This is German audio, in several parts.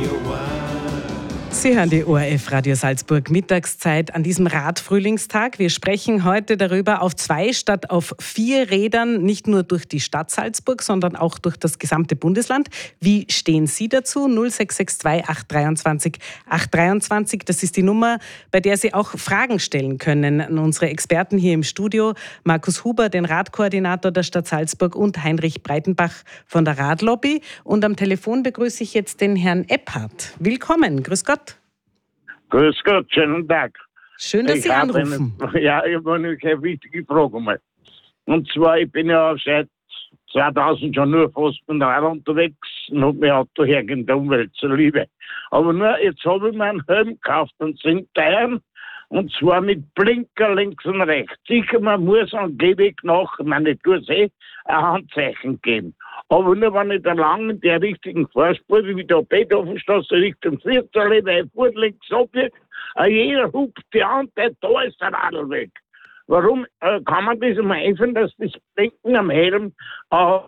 Sie hören die ORF Radio Salzburg Mittagszeit an diesem Radfrühlingstag. Wir sprechen heute darüber, auf 2 statt auf 4 Rädern, nicht nur durch die Stadt Salzburg, sondern auch durch das gesamte Bundesland. Wie stehen Sie dazu? 0662 823 823, das ist die Nummer, bei der Sie auch Fragen stellen können an unsere Experten hier im Studio. Markus Huber, den Radkoordinator der Stadt Salzburg, und Heinrich Breitenbach von der Radlobby. Und am Telefon begrüße ich jetzt den Herrn Epphardt. Willkommen, grüß Gott. Grüß Gott, schönen Tag. Schön, dass Sie anrufen. Ich habe eine wichtige Frage mal. Und zwar, ich bin ja seit 2000 schon nur fast mit dem Rad unterwegs und habe mein Auto hergegeben der Umwelt zur Liebe. Aber nur, jetzt habe ich mir einen Helm gekauft und sind teuer, und zwar mit Blinker links und rechts. Sicher, man muss angeblich nach, ich meine, ich tue es ein Handzeichen geben. Aber nur, wenn ich da lang in der richtigen Fahrspur, wie der Beethovenstraße Richtung Viertel, weil ich fuhr links abbiegt, jeder hupt die Hand, da ist der Radl weg. Warum kann man das mal einführen, dass das Blinken am Helm auch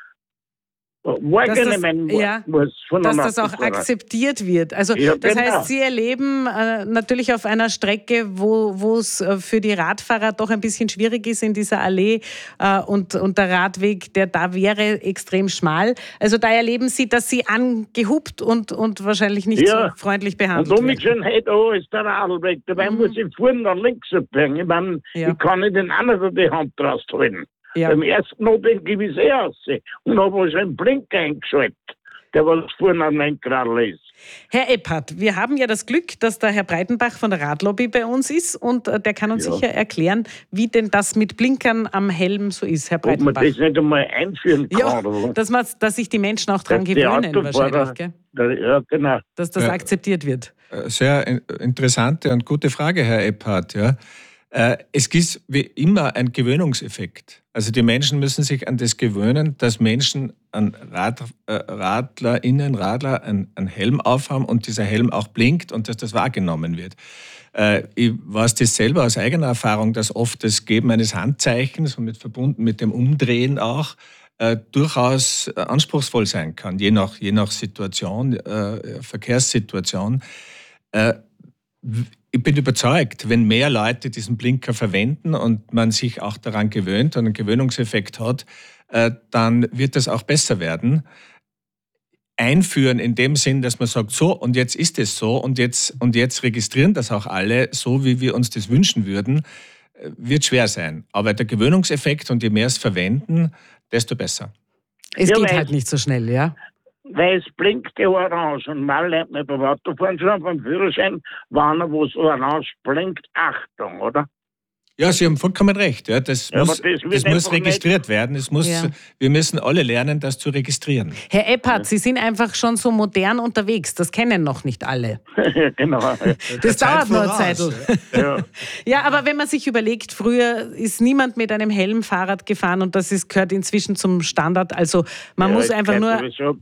wahrgenommen muss von dass das auch akzeptiert wird. Also ja, das heißt, Sie erleben natürlich auf einer Strecke, wo es für die Radfahrer doch ein bisschen schwierig ist in dieser Allee und der Radweg, der da wäre, extrem schmal. Also da erleben Sie, dass Sie angehupt und wahrscheinlich nicht so freundlich behandelt werden. Und schon heute ist der Radlweg, dabei muss ich vorne nach links abbiegen. Ich meine, ich kann nicht den anderen die Hand raushalten. Ja. Beim ersten Mal gebe ich es aus und habe schon einen Blinker eingeschaltet, der was vorne am Lenkrad ist. Herr Epphardt, wir haben ja das Glück, dass der Herr Breitenbach von der Radlobby bei uns ist und der kann uns sicher erklären, wie denn das mit Blinkern am Helm so ist, Herr Breitenbach. Ob man das nicht einmal einführen kann. Ja, dass sich die Menschen auch daran gewöhnen wahrscheinlich. Gell? Ja, genau. Dass das akzeptiert wird. Sehr interessante und gute Frage, Herr Epphardt. Ja. Es gibt wie immer einen Gewöhnungseffekt. Also die Menschen müssen sich an das gewöhnen, dass Menschen an Radler einen Helm aufhaben und dieser Helm auch blinkt und dass das wahrgenommen wird. Ich weiß das selber aus eigener Erfahrung, dass oft das Geben eines Handzeichens und verbunden mit dem Umdrehen auch durchaus anspruchsvoll sein kann, je nach Situation, Verkehrssituation. Ich bin überzeugt, wenn mehr Leute diesen Blinker verwenden und man sich auch daran gewöhnt und einen Gewöhnungseffekt hat, dann wird das auch besser werden. Einführen in dem Sinn, dass man sagt, so und jetzt ist es so und jetzt registrieren das auch alle, so wie wir uns das wünschen würden, wird schwer sein. Aber der Gewöhnungseffekt und je mehr es verwenden, desto besser. Es geht halt nicht so schnell, ja? Weil es blinkt ja orange und man lernt nicht beim Autofahren schon beim Führerschein, wenn er was orange blinkt, Achtung, oder? Ja, Sie haben vollkommen recht. Ja, das muss registriert werden. Wir müssen alle lernen, das zu registrieren. Herr Epphardt, Sie sind einfach schon so modern unterwegs. Das kennen noch nicht alle. Genau. Das dauert nur eine Zeit. Ja, aber wenn man sich überlegt, früher ist niemand mit einem Helm Fahrrad gefahren und das gehört inzwischen zum Standard. Also man muss einfach nur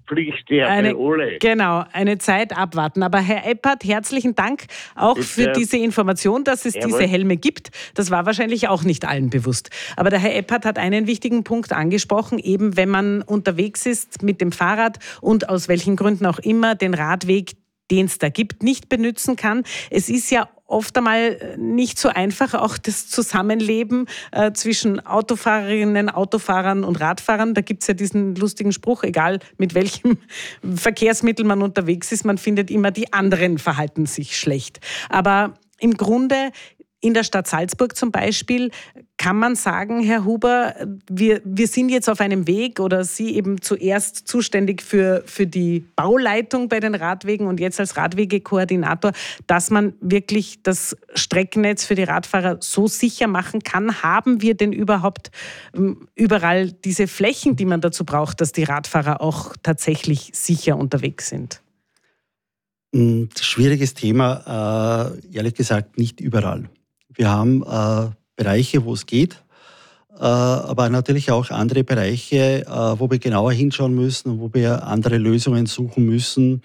eine Zeit abwarten. Aber Herr Epphardt, herzlichen Dank auch für diese Information, dass es diese Helme gibt. Das war wahrscheinlich auch nicht allen bewusst. Aber der Herr Epphardt hat einen wichtigen Punkt angesprochen, eben wenn man unterwegs ist mit dem Fahrrad und aus welchen Gründen auch immer den Radweg, den es da gibt, nicht benutzen kann. Es ist ja oft einmal nicht so einfach, auch das Zusammenleben zwischen Autofahrerinnen, Autofahrern und Radfahrern. Da gibt es ja diesen lustigen Spruch, egal mit welchem Verkehrsmittel man unterwegs ist, man findet immer, die anderen verhalten sich schlecht. Aber im Grunde in der Stadt Salzburg zum Beispiel kann man sagen, Herr Huber, wir sind jetzt auf einem Weg oder Sie eben zuerst zuständig für die Bauleitung bei den Radwegen und jetzt als Radwegekoordinator, dass man wirklich das Streckennetz für die Radfahrer so sicher machen kann. Haben wir denn überhaupt überall diese Flächen, die man dazu braucht, dass die Radfahrer auch tatsächlich sicher unterwegs sind? Schwieriges Thema, ehrlich gesagt nicht überall. Wir haben Bereiche, wo es geht, aber natürlich auch andere Bereiche, wo wir genauer hinschauen müssen und wo wir andere Lösungen suchen müssen.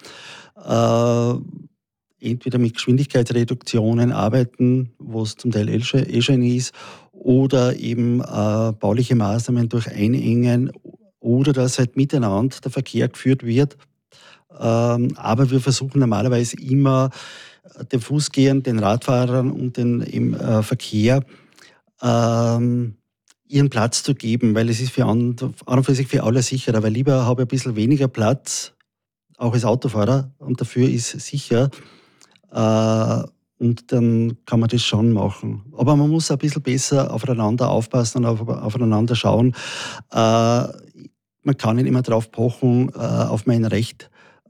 Entweder mit Geschwindigkeitsreduktionen arbeiten, wo es zum Teil schon ist, oder eben bauliche Maßnahmen durch Einengen oder dass halt miteinander der Verkehr geführt wird. Aber wir versuchen normalerweise immer, den Fußgehern, den Radfahrern und im Verkehr ihren Platz zu geben, weil es ist an und für sich für alle sicherer, weil lieber habe ich ein bisschen weniger Platz, auch als Autofahrer, und dafür ist sicher. Und dann kann man das schon machen. Aber man muss ein bisschen besser aufeinander aufpassen und aufeinander schauen. Man kann nicht immer drauf pochen, auf mein Recht.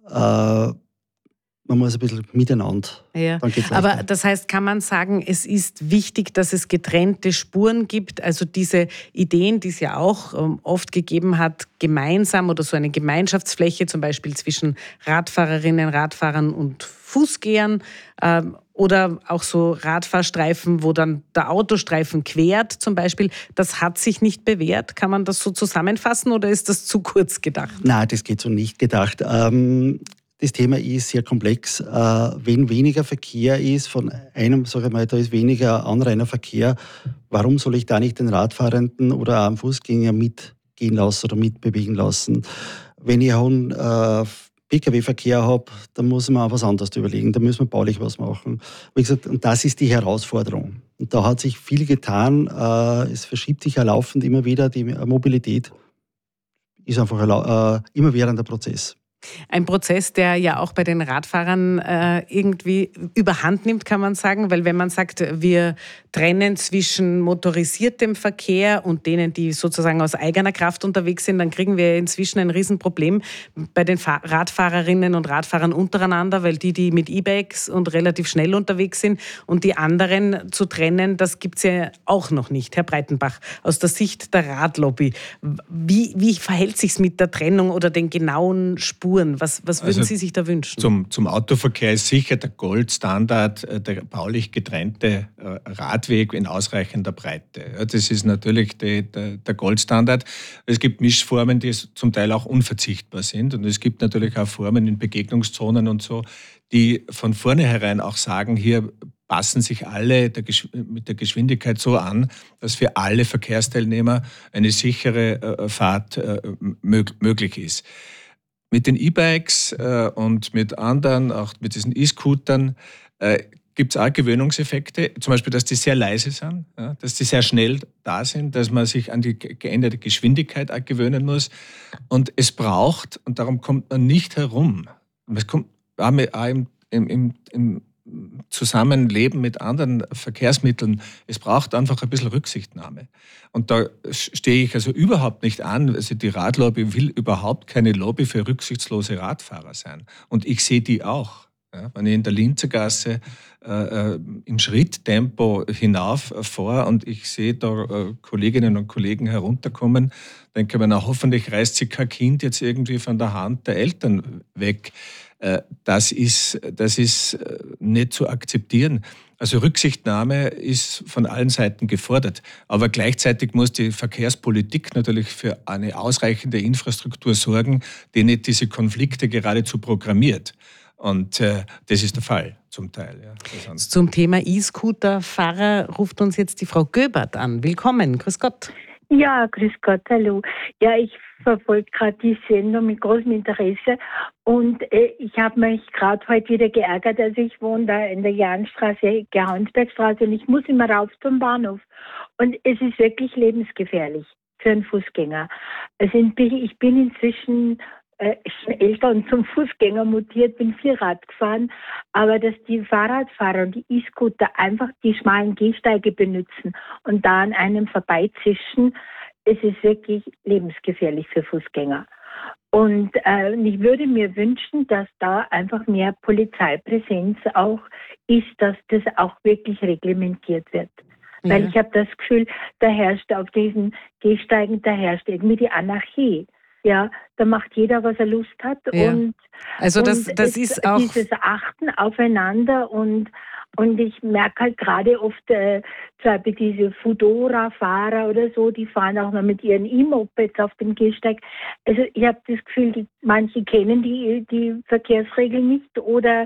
Man muss ein bisschen miteinander. Ja. Aber das heißt, kann man sagen, es ist wichtig, dass es getrennte Spuren gibt, also diese Ideen, die es ja auch oft gegeben hat, gemeinsam oder so eine Gemeinschaftsfläche, zum Beispiel zwischen Radfahrerinnen, Radfahrern und Fußgehern, oder auch so Radfahrstreifen, wo dann der Autostreifen quert zum Beispiel, das hat sich nicht bewährt. Kann man das so zusammenfassen oder ist das zu kurz gedacht? Nein, das geht so nicht gedacht. Das Thema ist sehr komplex. Wenn weniger Verkehr ist, von einem, sage ich mal, da ist weniger Anrainerverkehr, warum soll ich da nicht den Radfahrenden oder auch einen Fußgänger mitgehen lassen oder mitbewegen lassen? Wenn ich einen Pkw-Verkehr habe, dann muss man auch was anderes überlegen, da müssen wir baulich was machen. Wie gesagt, und das ist die Herausforderung. Und da hat sich viel getan, es verschiebt sich ja laufend immer wieder, die Mobilität ist einfach ein immerwährender Prozess. Ein Prozess, der ja auch bei den Radfahrern irgendwie überhand nimmt, kann man sagen, weil wenn man sagt, wir trennen zwischen motorisiertem Verkehr und denen, die sozusagen aus eigener Kraft unterwegs sind, dann kriegen wir inzwischen ein Riesenproblem bei den Radfahrerinnen und Radfahrern untereinander, weil die mit E-Bikes und relativ schnell unterwegs sind und die anderen zu trennen, das gibt es ja auch noch nicht. Herr Breitenbach, aus der Sicht der Radlobby, wie verhält sich's mit der Trennung oder den genauen Spuren? Was würden Sie sich da wünschen? Zum Autoverkehr ist sicher der Goldstandard der baulich getrennte Radweg in ausreichender Breite. Ja, das ist natürlich der Goldstandard. Es gibt Mischformen, die zum Teil auch unverzichtbar sind. Und es gibt natürlich auch Formen in Begegnungszonen und so, die von vornherein auch sagen, hier passen sich alle mit der Geschwindigkeit so an, dass für alle Verkehrsteilnehmer eine sichere Fahrt möglich ist. Mit den E-Bikes und mit anderen, auch mit diesen E-Scootern, gibt es auch Gewöhnungseffekte. Zum Beispiel, dass die sehr leise sind, ja, dass die sehr schnell da sind, dass man sich an die geänderte Geschwindigkeit auch gewöhnen muss. Und es braucht, und darum kommt man nicht herum, es kommt auch im Zusammenleben mit anderen Verkehrsmitteln, es braucht einfach ein bisschen Rücksichtnahme. Und da stehe ich also überhaupt nicht an, also die Radlobby will überhaupt keine Lobby für rücksichtslose Radfahrer sein. Und ich sehe die auch. Ja, wenn ich in der Linzergasse im Schritttempo hinauffahre und ich sehe da Kolleginnen und Kollegen herunterkommen, denke ich mir, hoffentlich reißt sich kein Kind jetzt irgendwie von der Hand der Eltern weg. Das ist nicht zu akzeptieren. Also Rücksichtnahme ist von allen Seiten gefordert. Aber gleichzeitig muss die Verkehrspolitik natürlich für eine ausreichende Infrastruktur sorgen, die nicht diese Konflikte geradezu programmiert. Und das ist der Fall zum Teil. Ja. Zum Thema E-Scooter-Fahrer ruft uns jetzt die Frau Göbert an. Willkommen, grüß Gott. Ja, grüß Gott, hallo. Ja, ich verfolge gerade die Sendung mit großem Interesse und ich habe mich gerade heute wieder geärgert. Also ich wohne da in der Jahnstraße, Gerhaunsbergstraße und ich muss immer rauf zum Bahnhof. Und es ist wirklich lebensgefährlich für einen Fußgänger. Also ich bin inzwischen schon älter und zum Fußgänger mutiert, bin viel Rad gefahren, aber dass die Fahrradfahrer und die E-Scooter einfach die schmalen Gehsteige benutzen und da an einem vorbeizischen, es ist wirklich lebensgefährlich für Fußgänger. Und ich würde mir wünschen, dass da einfach mehr Polizeipräsenz auch ist, dass das auch wirklich reglementiert wird. Ja. Weil ich habe das Gefühl, da herrscht auf diesen Gehsteigen, da herrscht irgendwie die Anarchie. Ja, da macht jeder, was er Lust hat. Ja. Und, also das ist auch dieses Achten aufeinander und ich merke halt gerade oft, zum Beispiel diese Foodora-Fahrer oder so, die fahren auch noch mit ihren E-Mopeds auf dem Gehsteig. Also ich habe das Gefühl, manche kennen die Verkehrsregeln nicht oder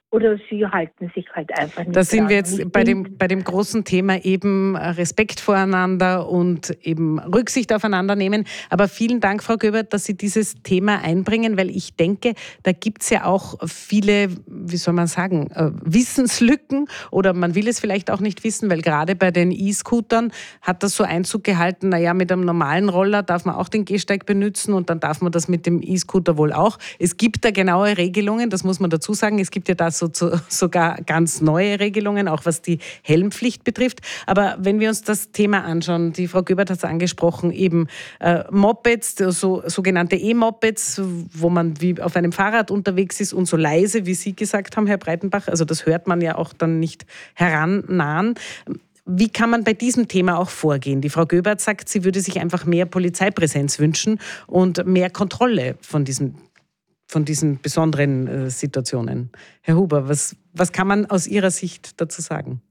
oder sie halten sich halt einfach nicht. Da sind wir jetzt bei dem großen Thema eben Respekt voreinander und eben Rücksicht aufeinander nehmen. Aber vielen Dank, Frau Göbert, dass Sie dieses Thema einbringen, weil ich denke, da gibt es ja auch viele, wie soll man sagen, Wissenslücken oder man will es vielleicht auch nicht wissen, weil gerade bei den E-Scootern hat das so Einzug gehalten, naja, mit einem normalen Roller darf man auch den Gehsteig benutzen und dann darf man das mit dem E-Scooter wohl auch. Es gibt da genaue Regelungen, das muss man dazu sagen. Es gibt ja da sogar ganz neue Regelungen, auch was die Helmpflicht betrifft. Aber wenn wir uns das Thema anschauen, die Frau Göbert hat es angesprochen, eben Mopeds, sogenannte E-Mopeds, wo man wie auf einem Fahrrad unterwegs ist und so leise, wie Sie gesagt haben, Herr Breitenbach, also das hört man ja auch dann nicht herannahen. Wie kann man bei diesem Thema auch vorgehen? Die Frau Göbert sagt, sie würde sich einfach mehr Polizeipräsenz wünschen und mehr Kontrolle von diesen besonderen Situationen. Herr Huber, was kann man aus Ihrer Sicht dazu sagen?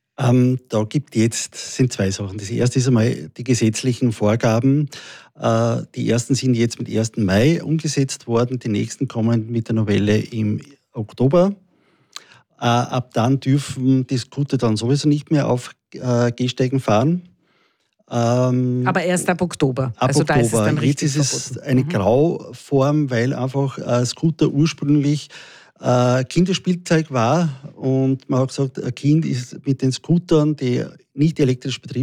Sind zwei Sachen. Das erste ist einmal die gesetzlichen Vorgaben. Die ersten sind jetzt mit 1. Mai umgesetzt worden, die nächsten kommen mit der Novelle im Oktober. Ab dann dürfen die Scooter dann sowieso nicht mehr auf Gehsteigen fahren. Aber erst ab Oktober. Ab also Oktober. Da ist es dann richtig jetzt ist es verboten. eine Grauform, weil einfach Scooter ursprünglich Kinderspielzeug war und man hat gesagt, ein Kind ist mit den Scootern, die nicht elektrisch betrieben